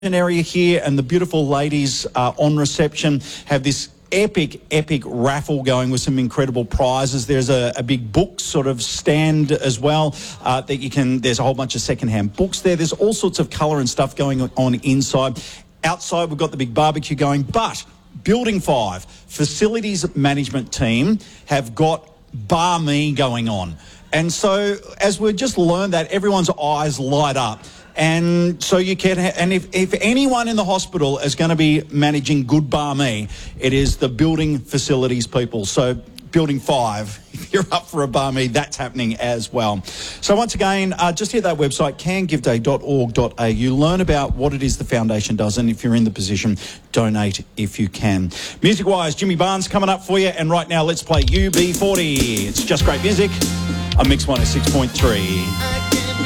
area here, and the beautiful ladies on reception have this epic raffle going with some incredible prizes. There's a big book sort of stand as well that you can, there's a whole bunch of secondhand books there. There's all sorts of colour and stuff going on inside. Outside we've got the big barbecue going, but Building 5 facilities management team have got Bar Me going on. And so as we've just learned that, everyone's eyes light up. And so you can, and if anyone in the hospital is going to be managing good Bar Me, it is the building facilities people. So Building 5, if you're up for a Bar Me, that's happening as well. So once again, just hit that website, cangiveday.org.au. Learn about what it is the foundation does, and if you're in the position, donate if you can. Music-wise, Jimmy Barnes coming up for you, and right now let's play UB40. It's just great music on Mix 106.3.